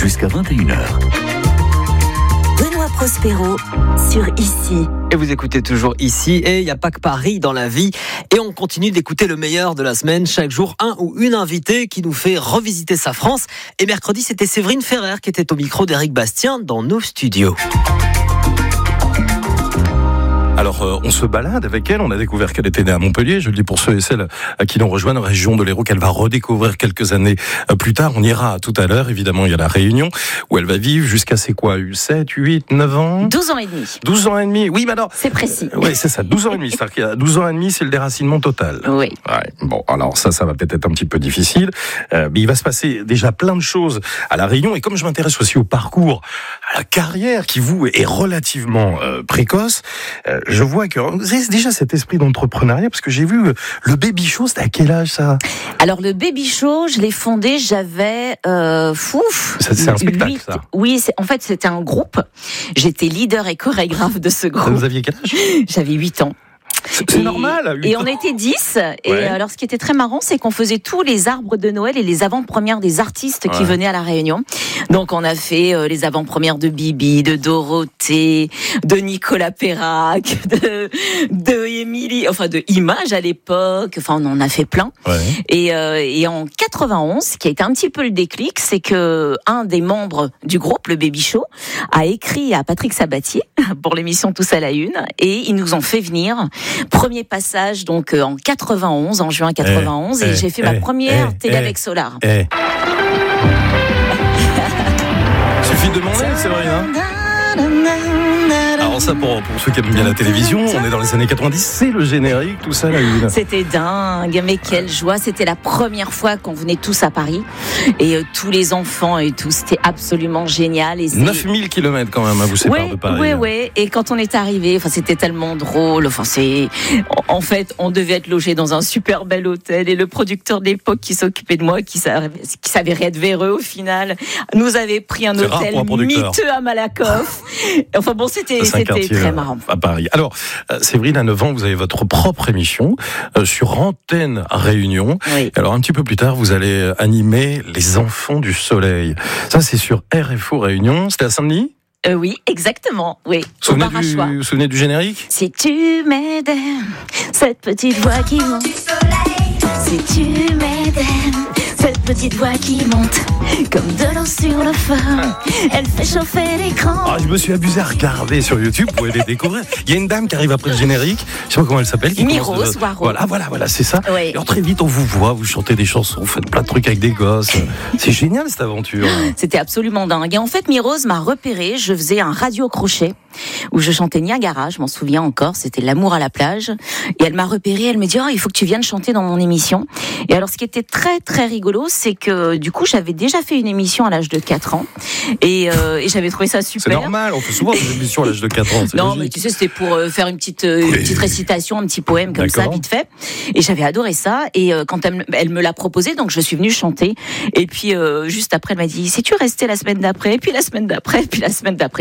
jusqu'à 21h. Benoît Prospero sur Ici. Et vous écoutez toujours Ici, et il n'y a pas que Paris dans la vie. Et on continue d'écouter le meilleur de la semaine. Chaque jour, un ou une invitée qui nous fait revisiter sa France. Et mercredi, c'était Séverine Ferrer qui était au micro d'Éric Bastien dans nos studios. Alors, on se balade avec elle. On a découvert qu'elle était née à Montpellier. Je le dis pour ceux et celles qui l'ont rejoint, la région de l'Hérault, qu'elle va redécouvrir quelques années plus tard. On ira tout à l'heure. Évidemment, il y a la Réunion où elle va vivre jusqu'à ses quoi, 7, 8, 9 ans 12 ans et demi. 12 ans et demi. Oui, mais alors... C'est précis. Oui, c'est ça, 12 ans et demi. C'est-à-dire qu'il y a 12 ans et demi, c'est le déracinement total. Oui. Ouais. Bon, alors ça va peut-être être un petit peu difficile. Mais il va se passer déjà plein de choses à la Réunion. Et comme je m'intéresse aussi au parcours, à la carrière qui, vous, est relativement précoce, je vois que vous avez déjà cet esprit d'entrepreneuriat, parce que j'ai vu le Baby Show, c'était à quel âge ça ? Alors le Baby Show, je l'ai fondé, j'avais C'est un spectacle, 8, ça. Oui, en fait c'était un groupe. J'étais leader et chorégraphe de ce groupe. Vous aviez quel âge ? J'avais 8 ans. C'est normal. Et on était 10. Et Ouais. alors, ce qui était très marrant, c'est qu'on faisait tous les arbres de Noël et les avant-premières des artistes qui venaient à la Réunion. Donc, on a fait les avant-premières de Bibi, de Dorothée, de Nicolas Perrac, de Émilie, enfin de Image à l'époque. Enfin, on en a fait plein. Ouais. Et en 91, qui a été un petit peu le déclic, c'est que un des membres du groupe, le Baby Show, a écrit à Patrick Sabatier pour l'émission Tous à la Une, et ils nous ont fait venir. Premier passage donc en 91, en juin 91, et j'ai fait ma première télé avec Solar. Suffit de demander, c'est vrai, hein ? Alors ça, pour ceux qui aiment bien la télévision, on est dans les années 90, c'est le générique, tout ça, la une. C'était dingue, mais quelle joie. C'était la première fois qu'on venait tous à Paris, et tous les enfants et tout, c'était absolument génial. Et 9000 km quand même à vous séparer de Paris. Oui. Et quand on est arrivé, c'était tellement drôle. En fait, on devait être logé dans un super bel hôtel, et le producteur de l'époque qui s'occupait de moi, qui s'avérait être véreux au final, nous avait pris un hôtel miteux à Malakoff. Enfin bon, c'était très marrant. À Paris. Alors, Séverine, à 9 ans, vous avez votre propre émission sur Antenne Réunion. Oui. Alors, un petit peu plus tard, vous allez animer Les Enfants du Soleil. Ça, c'est sur RFO Réunion. C'était à Saint-Denis ? Oui, exactement. Oui. Vous vous souvenez du générique ? Si tu m'aidais, cette petite voix qui monte. Si tu m'aidais, cette petite voix qui monte comme de l'eau sur le feu. Elle fait chauffer l'écran. Je me suis amusé à regarder sur YouTube, vous pouvez les découvrir. Il y a une dame qui arrive après le générique, je sais pas comment elle s'appelle. Miros Waro. Voilà, c'est ça. Oui. Et alors, très vite, on vous voit, vous chantez des chansons, vous faites plein de trucs avec des gosses. C'est génial cette aventure. C'était absolument dingue. Et en fait, Miros m'a repéré. Je faisais un radio-crochet où je chantais Niagara, je m'en souviens encore, c'était L'amour à la plage. Et elle m'a repéré, elle me dit il faut que tu viennes chanter dans mon émission. Et alors, ce qui était très très rigolo, c'est que du coup, j'avais déjà fait une émission à l'âge de 4 ans. Et j'avais trouvé ça super. C'est normal, on fait souvent des émissions à l'âge de 4 ans. Non, logique. mais tu sais, c'était pour faire une petite récitation, un petit poème comme ça, vite fait. Et j'avais adoré ça. Et quand elle me l'a proposé, donc je suis venue chanter. Et puis, juste après, elle m'a dit, sais-tu rester la semaine d'après, puis la semaine d'après, puis la semaine d'après.